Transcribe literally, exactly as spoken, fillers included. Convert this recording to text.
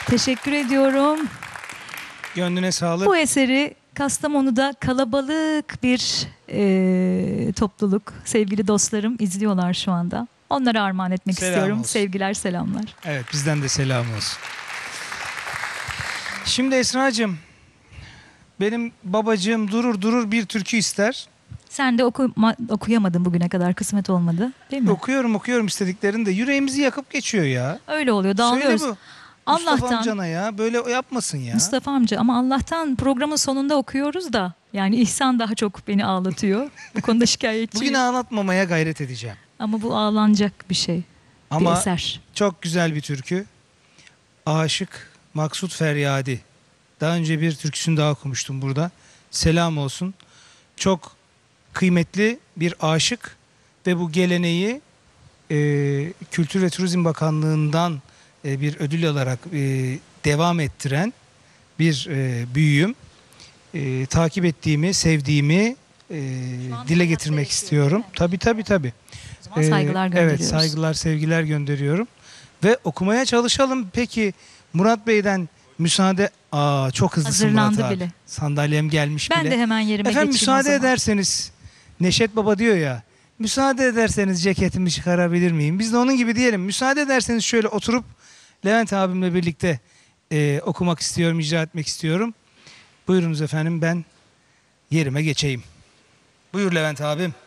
Teşekkür ediyorum. Gönlüne sağlık. Bu eseri Kastamonu'da kalabalık bir e, topluluk, sevgili dostlarım izliyorlar şu anda. Onlara armağan etmek Selam istiyorum. olsun. Sevgiler, selamlar. Evet, bizden de selam olsun. Şimdi Esra'cığım, benim babacığım durur durur bir türkü ister. Sen de oku, okuyamadın bugüne kadar, kısmet olmadı değil mi? Okuyorum okuyorum istediklerini de yüreğimizi yakıp geçiyor ya. Öyle oluyor, dağılıyoruz. Söyle bu. Mustafa Allah'tan, amcana ya böyle yapmasın ya. Mustafa amca, ama Allah'tan programın sonunda okuyoruz da yani İhsan daha çok beni ağlatıyor. Bu konuda şikayetçiyim. Bugün ağlatmamaya gayret edeceğim. Ama bu ağlanacak bir şey. Ama bir eser. çok güzel bir türkü. Aşık Maksut Feryadi. Daha önce bir türküsünü daha okumuştum burada. Selam olsun. Çok kıymetli bir aşık ve bu geleneği e, Kültür ve Turizm Bakanlığı'ndan e, bir ödül alarak e, devam ettiren bir e, büyüğüm. E, takip ettiğimi, sevdiğimi e, dile getirmek istiyorum. Tabii tabii tabii. O zaman saygılar gönderiyoruz. Evet, saygılar, sevgiler gönderiyorum. Ve okumaya çalışalım. Peki Murat Bey'den müsaade... Aa, çok hızlısın Murat Hazırlandı abi. bile. Sandalyem gelmiş Ben bile. de hemen yerime Efendim geçeyim o müsaade zaman. ederseniz, Neşet Baba diyor ya, müsaade ederseniz ceketimi çıkarabilir miyim? Biz de onun gibi diyelim. Müsaade ederseniz şöyle oturup Levent abimle birlikte e, okumak istiyorum, icra etmek istiyorum. Buyurunuz efendim, ben yerime geçeyim. Buyur Levent abim.